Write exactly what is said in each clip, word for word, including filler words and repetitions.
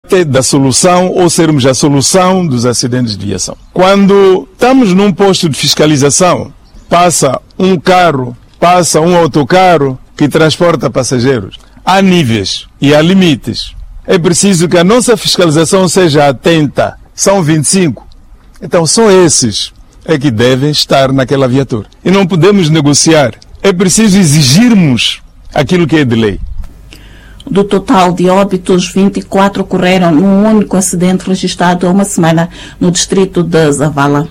da solução ou sermos a solução dos acidentes de viação. Quando estamos num posto de fiscalização, passa um carro, passa um autocarro que transporta passageiros. Há níveis e há limites. É preciso que a nossa fiscalização seja atenta. São vinte e cinco. Então são esses é que devem estar naquela viatura. E não podemos negociar. É preciso exigirmos aquilo que é de lei. Do total de óbitos, vinte e quatro ocorreram num único acidente registrado há uma semana no distrito de Zavala.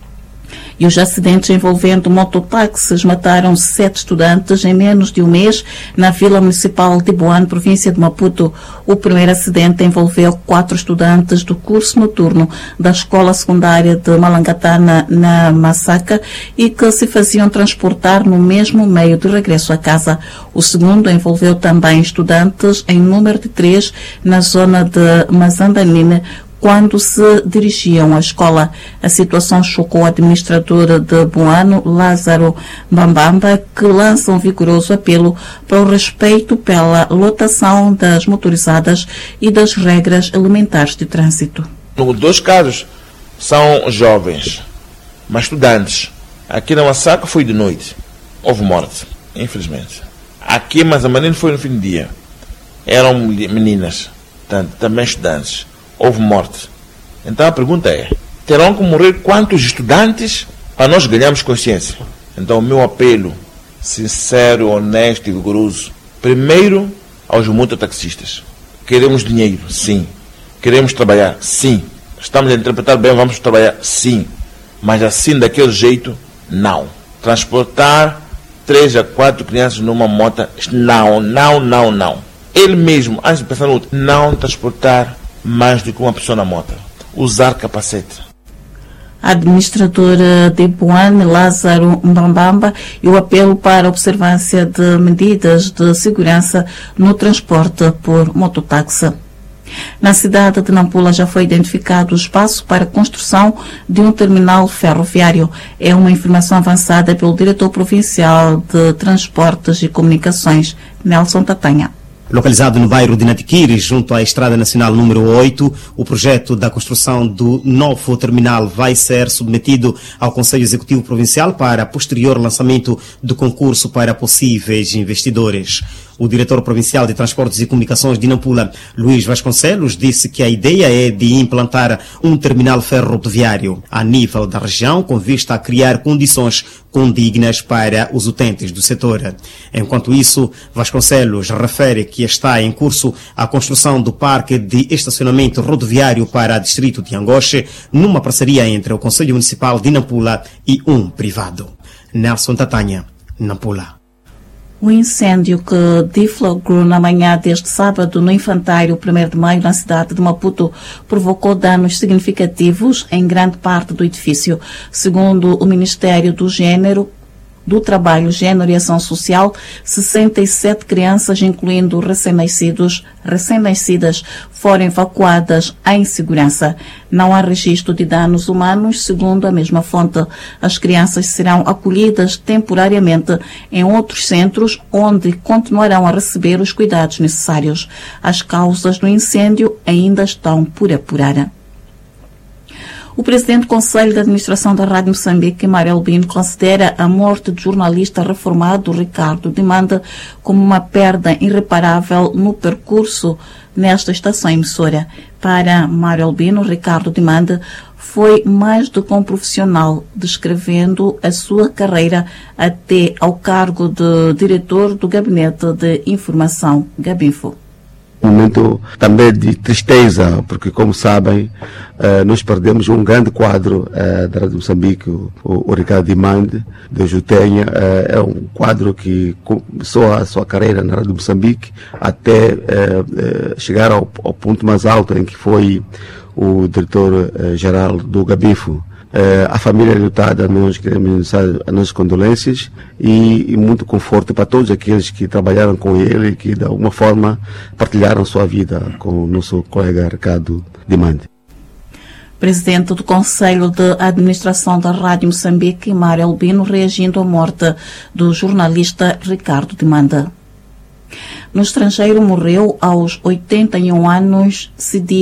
E os acidentes envolvendo mototáxis mataram sete estudantes em menos de um mês na Vila Municipal de Boane, província de Maputo. O primeiro acidente envolveu quatro estudantes do curso noturno da Escola Secundária de Malangatana, na Massacre, e que se faziam transportar no mesmo meio de regresso a casa. O segundo envolveu também estudantes em número de três na zona de Mazandanine, quando se dirigiam à escola. A situação chocou o administrador de Boane, Lázaro Mbambamba, que lança um vigoroso apelo para o respeito pela lotação das motorizadas e das regras elementares de trânsito. Nos dois casos são jovens, mas estudantes. Aqui na Massacre foi de noite. Houve morte, infelizmente. Aqui em Mazandanine foi no fim do dia. Eram meninas, também estudantes. Houve morte. Então a pergunta é, terão que morrer quantos estudantes para nós ganharmos consciência? Então o meu apelo, sincero, honesto e vigoroso, primeiro aos mototaxistas. Queremos dinheiro? Sim. Queremos trabalhar? Sim. Estamos a interpretar bem, vamos trabalhar? Sim. Mas assim, daquele jeito, não. Transportar três a quatro crianças numa moto, não, não, não, não. Ele mesmo, antes de pensar no outro, não transportar mais do que uma pessoa na moto. Usar capacete. A administradora de Boane, Lázaro Mbambamba, e o apelo para a observância de medidas de segurança no transporte por mototáxi. Na cidade de Nampula já foi identificado o espaço para a construção de um terminal ferroviário. É uma informação avançada pelo diretor provincial de Transportes e Comunicações, Nelson Tatanha. Localizado no bairro de Natiquiri, junto à Estrada Nacional número oito, o projeto da construção do novo terminal vai ser submetido ao Conselho Executivo Provincial para posterior lançamento do concurso para possíveis investidores. O diretor provincial de Transportes e Comunicações de Nampula, Luís Vasconcelos, disse que a ideia é de implantar um terminal ferroviário a nível da região, com vista a criar condições condignas para os utentes do setor. Enquanto isso, Vasconcelos refere que está em curso a construção do parque de estacionamento rodoviário para o distrito de Angoche, numa parceria entre o Conselho Municipal de Nampula e um privado. Nelson Tatanha, Nampula. O incêndio que deflagrou na manhã deste sábado no Infantário primeiro de maio, na cidade de Maputo, provocou danos significativos em grande parte do edifício. Segundo o Ministério do Gênero, do Trabalho, Gênero e Ação Social, sessenta e sete crianças, incluindo recém-nascidos, recém-nascidas, foram evacuadas em segurança. Não há registro de danos humanos, segundo a mesma fonte. As crianças serão acolhidas temporariamente em outros centros, onde continuarão a receber os cuidados necessários. As causas do incêndio ainda estão por apurar. O presidente do Conselho de Administração da Rádio Moçambique, Mário Albino, considera a morte do jornalista reformado Ricardo Demanda como uma perda irreparável no percurso nesta estação emissora. Para Mário Albino, Ricardo Demanda foi mais do que um profissional, descrevendo a sua carreira até ao cargo de diretor do Gabinete de Informação, Gabinfo. Um momento também de tristeza, porque, como sabem, uh, nós perdemos um grande quadro uh, da Rádio Moçambique, o, o Ricardo Demanda, Deus o tenha. Uh, é um quadro que começou a sua carreira na Rádio Moçambique até uh, uh, chegar ao, ao ponto mais alto, em que foi o diretor-geral uh, do Gabinfo. Uh, a família lutada, nós queremos dar as nossas condolências e, e muito conforto para todos aqueles que trabalharam com ele e que de alguma forma partilharam sua vida com o nosso colega Ricardo Demanda. Presidente do Conselho de Administração da Rádio Moçambique, Mário Albino, reagindo à morte do jornalista Ricardo Demanda. No estrangeiro, morreu aos oitenta e um anos Sidi